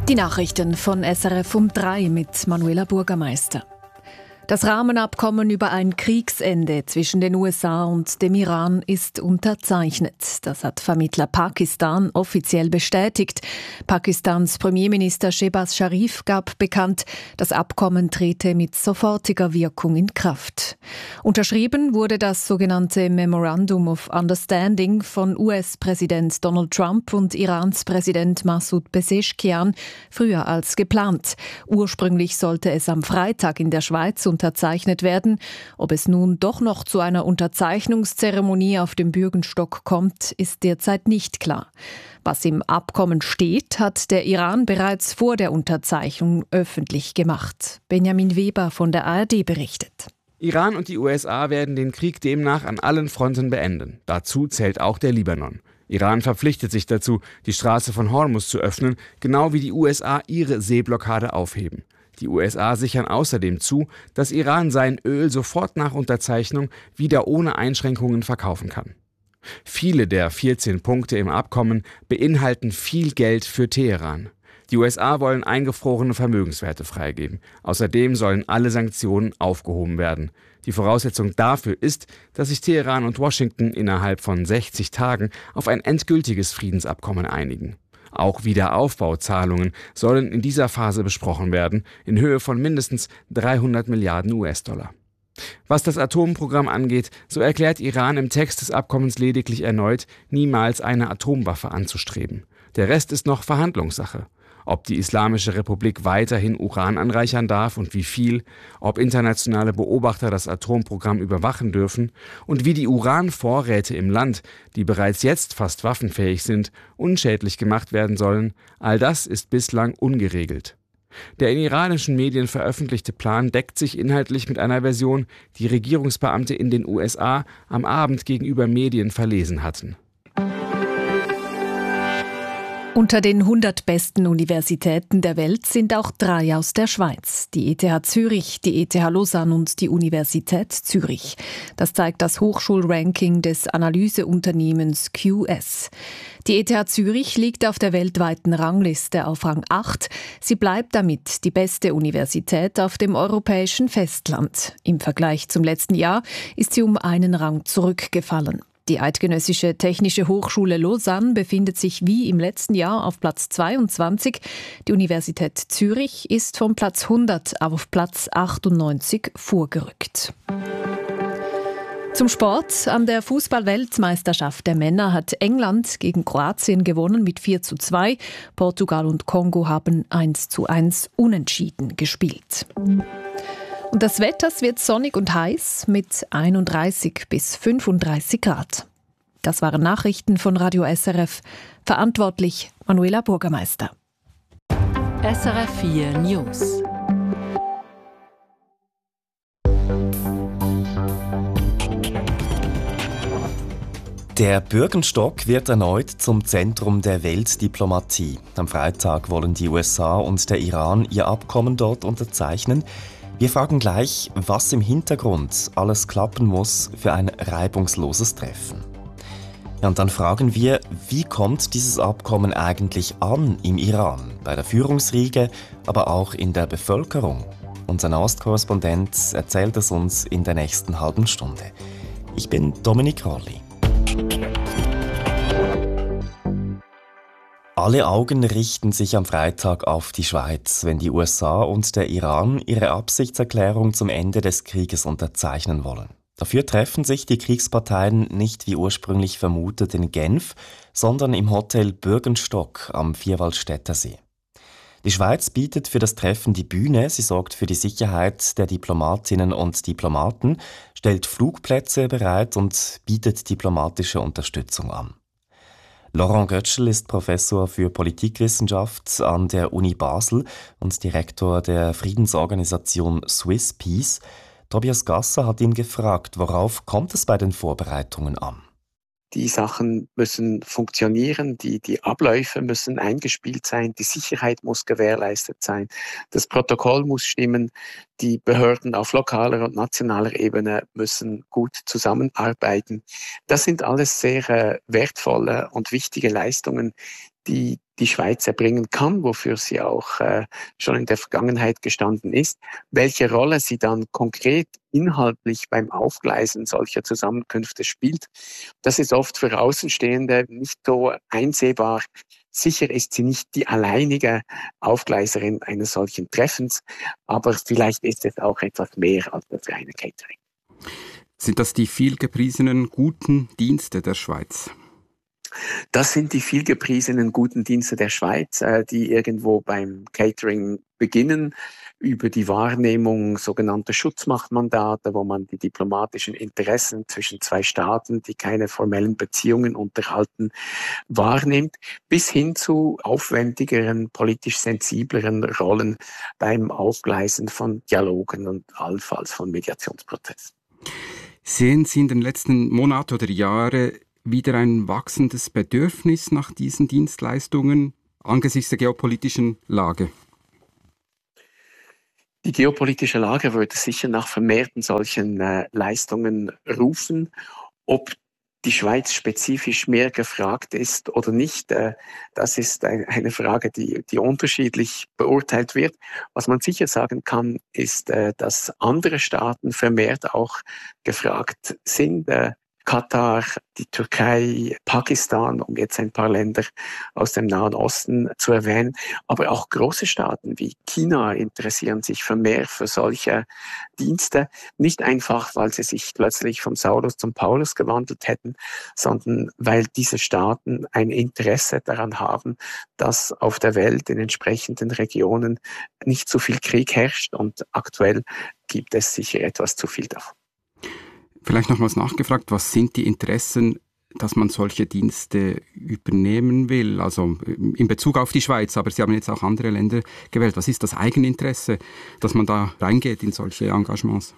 Die Nachrichten von SRF um 3 mit Manuela Bürgermeister. Das Rahmenabkommen über ein Kriegsende zwischen den USA und dem Iran ist unterzeichnet. Das hat Vermittler Pakistan offiziell bestätigt. Pakistans Premierminister Shehbaz Sharif gab bekannt, das Abkommen trete mit sofortiger Wirkung in Kraft. Unterschrieben wurde das sogenannte Memorandum of Understanding von US-Präsident Donald Trump und Irans Präsident Masoud Pezeshkian früher als geplant. Ursprünglich sollte es am Freitag in der Schweiz unterzeichnet werden. Ob es nun doch noch zu einer Unterzeichnungszeremonie auf dem Bürgenstock kommt, ist derzeit nicht klar. Was im Abkommen steht, hat der Iran bereits vor der Unterzeichnung öffentlich gemacht. Benjamin Weber von der ARD berichtet. Iran und die USA werden den Krieg demnach an allen Fronten beenden. Dazu zählt auch der Libanon. Iran verpflichtet sich dazu, die Straße von Hormuz zu öffnen, genau wie die USA ihre Seeblockade aufheben. Die USA sichern außerdem zu, dass Iran sein Öl sofort nach Unterzeichnung wieder ohne Einschränkungen verkaufen kann. Viele der 14 Punkte im Abkommen beinhalten viel Geld für Teheran. Die USA wollen eingefrorene Vermögenswerte freigeben. Außerdem sollen alle Sanktionen aufgehoben werden. Die Voraussetzung dafür ist, dass sich Teheran und Washington innerhalb von 60 Tagen auf ein endgültiges Friedensabkommen einigen. Auch Wiederaufbauzahlungen sollen in dieser Phase besprochen werden, in Höhe von mindestens 300 Milliarden US-Dollar. Was das Atomprogramm angeht, so erklärt Iran im Text des Abkommens lediglich erneut, niemals eine Atomwaffe anzustreben. Der Rest ist noch Verhandlungssache. Ob die Islamische Republik weiterhin Uran anreichern darf und wie viel, ob internationale Beobachter das Atomprogramm überwachen dürfen und wie die Uranvorräte im Land, die bereits jetzt fast waffenfähig sind, unschädlich gemacht werden sollen, all das ist bislang ungeregelt. Der in iranischen Medien veröffentlichte Plan deckt sich inhaltlich mit einer Version, die Regierungsbeamte in den USA am Abend gegenüber Medien verlesen hatten. Unter den 100 besten Universitäten der Welt sind auch 3 aus der Schweiz. Die ETH Zürich, die ETH Lausanne und die Universität Zürich. Das zeigt das Hochschulranking des Analyseunternehmens QS. Die ETH Zürich liegt auf der weltweiten Rangliste auf Rang 8. Sie bleibt damit die beste Universität auf dem europäischen Festland. Im Vergleich zum letzten Jahr ist sie um einen Rang zurückgefallen. Die Eidgenössische Technische Hochschule Lausanne befindet sich wie im letzten Jahr auf Platz 22. Die Universität Zürich ist vom Platz 100 auf Platz 98 vorgerückt. Zum Sport. An der Fußball-Weltmeisterschaft der Männer hat England gegen Kroatien gewonnen mit 4:2. Portugal und Kongo haben 1:1 unentschieden gespielt. Und das Wetter wird sonnig und heiß mit 31 bis 35 Grad. Das waren Nachrichten von Radio SRF. Verantwortlich Manuela Bürgermeister. SRF 4 News. Der Bürgenstock wird erneut zum Zentrum der Weltdiplomatie. Am Freitag wollen die USA und der Iran ihr Abkommen dort unterzeichnen. Wir fragen gleich, was im Hintergrund alles klappen muss für ein reibungsloses Treffen. Ja, und dann fragen wir, wie kommt dieses Abkommen eigentlich an im Iran, bei der Führungsriege, aber auch in der Bevölkerung? Unser Nahostkorrespondent erzählt es uns in der nächsten halben Stunde. Ich bin Dominik Rolli. Alle Augen richten sich am Freitag auf die Schweiz, wenn die USA und der Iran ihre Absichtserklärung zum Ende des Krieges unterzeichnen wollen. Dafür treffen sich die Kriegsparteien nicht wie ursprünglich vermutet in Genf, sondern im Hotel Bürgenstock am Vierwaldstätter See. Die Schweiz bietet für das Treffen die Bühne, sie sorgt für die Sicherheit der Diplomatinnen und Diplomaten, stellt Flugplätze bereit und bietet diplomatische Unterstützung an. Laurent Götschel ist Professor für Politikwissenschaft an der Uni Basel und Direktor der Friedensorganisation Swiss Peace. Tobias Gasser hat ihn gefragt, worauf kommt es bei den Vorbereitungen an? Die Sachen müssen funktionieren, die Abläufe müssen eingespielt sein, die Sicherheit muss gewährleistet sein, das Protokoll muss stimmen, die Behörden auf lokaler und nationaler Ebene müssen gut zusammenarbeiten. Das sind alles sehr wertvolle und wichtige Leistungen, die die Schweiz erbringen kann, wofür sie auch schon in der Vergangenheit gestanden ist. Welche Rolle sie dann konkret inhaltlich beim Aufgleisen solcher Zusammenkünfte spielt, das ist oft für Außenstehende nicht so einsehbar. Sicher ist sie nicht die alleinige Aufgleiserin eines solchen Treffens, aber vielleicht ist es auch etwas mehr als das reine Catering. Sind das die vielgepriesenen guten Dienste der Schweiz? Das sind die vielgepriesenen guten Dienste der Schweiz, die irgendwo beim Catering beginnen, über die Wahrnehmung sogenannter Schutzmachtmandate, wo man die diplomatischen Interessen zwischen zwei Staaten, die keine formellen Beziehungen unterhalten, wahrnimmt, bis hin zu aufwendigeren, politisch sensibleren Rollen beim Aufgleisen von Dialogen und allenfalls von Mediationsprozessen. Sehen Sie in den letzten Monaten oder Jahren wieder ein wachsendes Bedürfnis nach diesen Dienstleistungen angesichts der geopolitischen Lage? Die geopolitische Lage würde sicher nach vermehrten solchen Leistungen rufen. Ob die Schweiz spezifisch mehr gefragt ist oder nicht, das ist eine Frage, die unterschiedlich beurteilt wird. Was man sicher sagen kann, ist, dass andere Staaten vermehrt auch gefragt sind. Katar, die Türkei, Pakistan, um jetzt ein paar Länder aus dem Nahen Osten zu erwähnen. Aber auch große Staaten wie China interessieren sich vermehrt für solche Dienste. Nicht einfach, weil sie sich plötzlich vom Saulus zum Paulus gewandelt hätten, sondern weil diese Staaten ein Interesse daran haben, dass auf der Welt in entsprechenden Regionen nicht zu viel Krieg herrscht. Und aktuell gibt es sicher etwas zu viel davon. Vielleicht nochmals nachgefragt, was sind die Interessen, dass man solche Dienste übernehmen will? Also in Bezug auf die Schweiz, aber Sie haben jetzt auch andere Länder gewählt. Was ist das Eigeninteresse, dass man da reingeht in solche Engagements?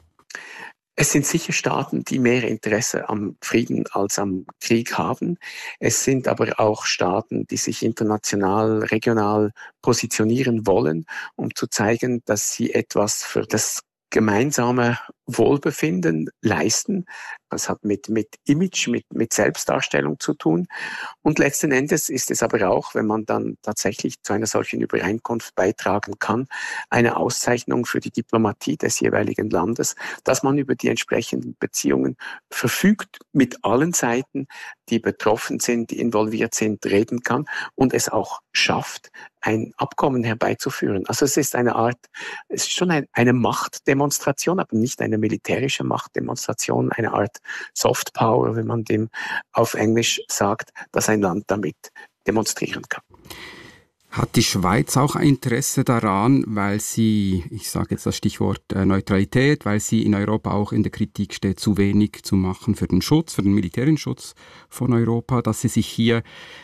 Es sind sicher Staaten, die mehr Interesse am Frieden als am Krieg haben. Es sind aber auch Staaten, die sich international, regional positionieren wollen, um zu zeigen, dass sie etwas für das gemeinsame Wohlbefinden leisten. Das hat mit Image, mit Selbstdarstellung zu tun. Und letzten Endes ist es aber auch, wenn man dann tatsächlich zu einer solchen Übereinkunft beitragen kann, eine Auszeichnung für die Diplomatie des jeweiligen Landes, dass man über die entsprechenden Beziehungen verfügt, mit allen Seiten, die betroffen sind, die involviert sind, reden kann und es auch schafft, ein Abkommen herbeizuführen. Also es ist es ist schon eine Machtdemonstration, aber nicht eine militärische Machtdemonstration, eine Art Soft Power, wenn man dem auf Englisch sagt, dass ein Land damit demonstrieren kann. Hat die Schweiz auch ein Interesse daran, weil sie, ich sage jetzt das Stichwort Neutralität, weil sie in Europa auch in der Kritik steht, zu wenig zu machen für den Schutz, für den militärischen Schutz von Europa, dass sie sich hier,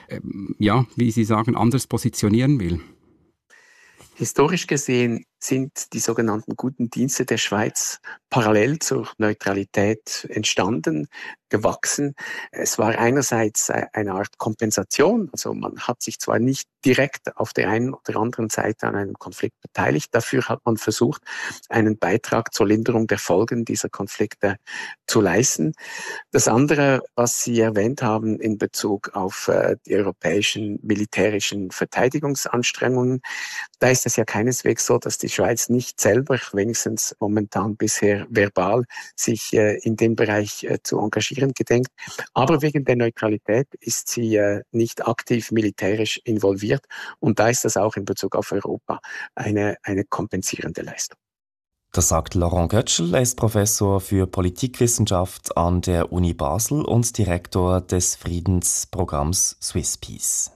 wie Sie sagen, anders positionieren will? Historisch gesehen sind die sogenannten guten Dienste der Schweiz parallel zur Neutralität entstanden, gewachsen. Es war einerseits eine Art Kompensation, also man hat sich zwar nicht direkt auf der einen oder anderen Seite an einem Konflikt beteiligt, dafür hat man versucht, einen Beitrag zur Linderung der Folgen dieser Konflikte zu leisten. Das andere, was Sie erwähnt haben in Bezug auf die europäischen militärischen Verteidigungsanstrengungen, da ist es ja keineswegs so, dass die Schweiz nicht selber, wenigstens momentan bisher verbal, sich in dem Bereich zu engagieren gedenkt. Aber wegen der Neutralität ist sie nicht aktiv militärisch involviert. Und da ist das auch in Bezug auf Europa eine kompensierende Leistung. Das sagt Laurent Götschel, er ist Professor für Politikwissenschaft an der Uni Basel und Direktor des Friedensprogramms Swiss Peace.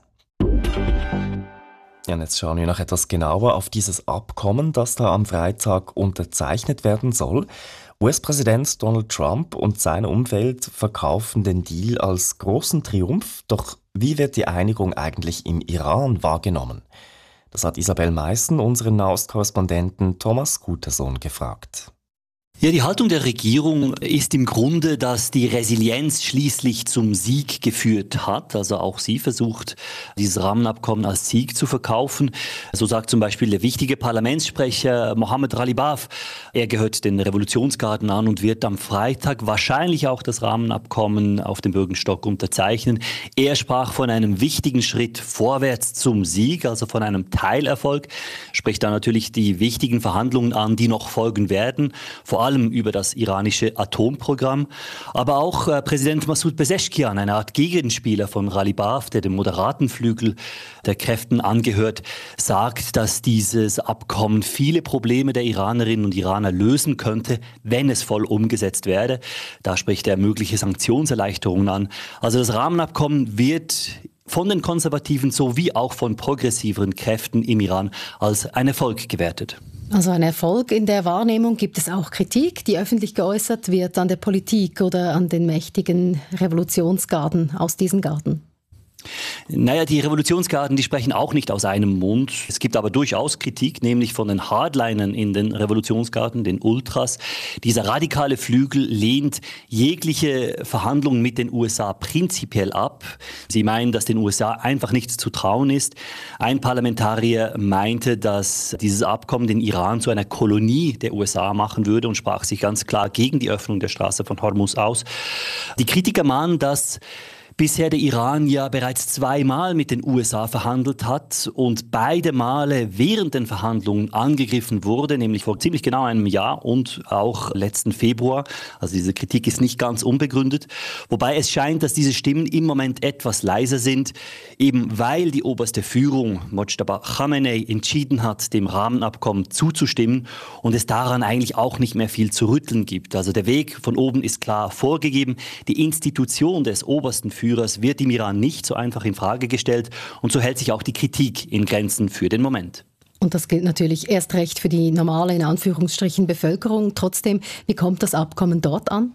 Ja, und jetzt schauen wir noch etwas genauer auf dieses Abkommen, das da am Freitag unterzeichnet werden soll. US-Präsident Donald Trump und sein Umfeld verkaufen den Deal als großen Triumph. Doch wie wird die Einigung eigentlich im Iran wahrgenommen? Das hat Isabel Meissen, unseren Nahostkorrespondenten Thomas Gutersohn, gefragt. Ja, die Haltung der Regierung ist im Grunde, dass die Resilienz schließlich zum Sieg geführt hat. Also auch sie versucht, dieses Rahmenabkommen als Sieg zu verkaufen. So sagt zum Beispiel der wichtige Parlamentssprecher Mohammed Ghalibaf. Er gehört den Revolutionsgarden an und wird am Freitag wahrscheinlich auch das Rahmenabkommen auf dem Bürgenstock unterzeichnen. Er sprach von einem wichtigen Schritt vorwärts zum Sieg, also von einem Teilerfolg. Spricht da natürlich die wichtigen Verhandlungen an, die noch folgen werden. Vor allem über das iranische Atomprogramm. Aber auch Präsident Massoud Pezeshkian, eine Art Gegenspieler von Ghalibaf, der dem moderaten Flügel der Kräften angehört, sagt, dass dieses Abkommen viele Probleme der Iranerinnen und Iraner lösen könnte, wenn es voll umgesetzt werde. Da spricht er mögliche Sanktionserleichterungen an. Also das Rahmenabkommen wird von den Konservativen sowie auch von progressiveren Kräften im Iran als ein Erfolg gewertet. Also ein Erfolg in der Wahrnehmung. Gibt es auch Kritik, die öffentlich geäußert wird an der Politik oder an den mächtigen Revolutionsgarden aus diesen Garden? Naja, die Revolutionsgarden, die sprechen auch nicht aus einem Mund. Es gibt aber durchaus Kritik, nämlich von den Hardlinern in den Revolutionsgarden, den Ultras. Dieser radikale Flügel lehnt jegliche Verhandlungen mit den USA prinzipiell ab. Sie meinen, dass den USA einfach nichts zu trauen ist. Ein Parlamentarier meinte, dass dieses Abkommen den Iran zu einer Kolonie der USA machen würde und sprach sich ganz klar gegen die Öffnung der Straße von Hormuz aus. Die Kritiker mahnen, dass bisher der Iran ja bereits 2-mal mit den USA verhandelt hat und beide Male während den Verhandlungen angegriffen wurde, nämlich vor ziemlich genau einem Jahr und auch letzten Februar. Also diese Kritik ist nicht ganz unbegründet. Wobei es scheint, dass diese Stimmen im Moment etwas leiser sind, eben weil die oberste Führung, Mojtaba Khamenei, entschieden hat, dem Rahmenabkommen zuzustimmen und es daran eigentlich auch nicht mehr viel zu rütteln gibt. Also der Weg von oben ist klar vorgegeben. Die Institution des obersten Führers wird im Iran nicht so einfach in Frage gestellt und so hält sich auch die Kritik in Grenzen für den Moment. Und das gilt natürlich erst recht für die normale, in Anführungsstrichen, Bevölkerung. Trotzdem, wie kommt das Abkommen dort an?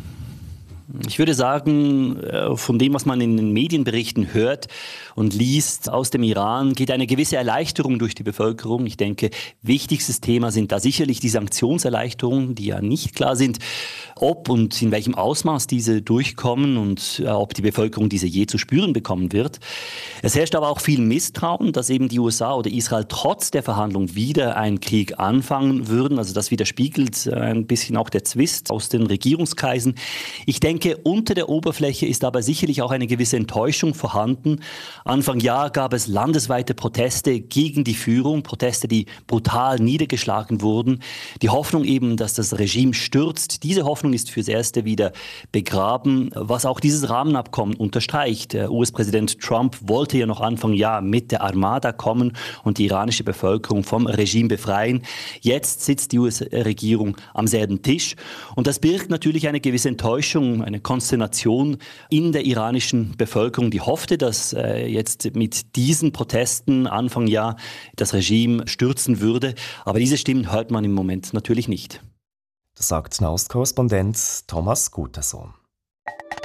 Ich würde sagen, von dem, was man in den Medienberichten hört und liest aus dem Iran, geht eine gewisse Erleichterung durch die Bevölkerung. Ich denke, wichtigstes Thema sind da sicherlich die Sanktionserleichterungen, die ja nicht klar sind, ob und in welchem Ausmaß diese durchkommen und ob die Bevölkerung diese je zu spüren bekommen wird. Es herrscht aber auch viel Misstrauen, dass eben die USA oder Israel trotz der Verhandlungen wieder einen Krieg anfangen würden. Also das widerspiegelt ein bisschen auch der Zwist aus den Regierungskreisen. Ich denke, unter der Oberfläche ist aber sicherlich auch eine gewisse Enttäuschung vorhanden. Anfang Jahr gab es landesweite Proteste gegen die Führung, Proteste, die brutal niedergeschlagen wurden. Die Hoffnung eben, dass das Regime stürzt, diese Hoffnung ist fürs Erste wieder begraben, was auch dieses Rahmenabkommen unterstreicht. Der US-Präsident Trump wollte ja noch Anfang Jahr mit der Armada kommen und die iranische Bevölkerung vom Regime befreien. Jetzt sitzt die US-Regierung am selben Tisch und das birgt natürlich eine gewisse Enttäuschung, eine Konsternation in der iranischen Bevölkerung, die hoffte, dass jetzt mit diesen Protesten Anfang Jahr das Regime stürzen würde. Aber diese Stimmen hört man im Moment natürlich nicht. Das sagt Nahostkorrespondent Thomas Gutersohn.